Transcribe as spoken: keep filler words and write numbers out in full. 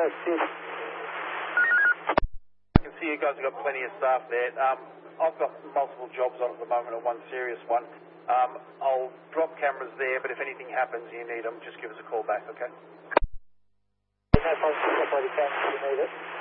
cheers. I can see you guys have got plenty of staff there. Um, I've got multiple jobs on at the moment, and one serious one. Um, I'll drop cameras there, but if anything happens and you need them, just give us a call back, okay? No problem, you need it.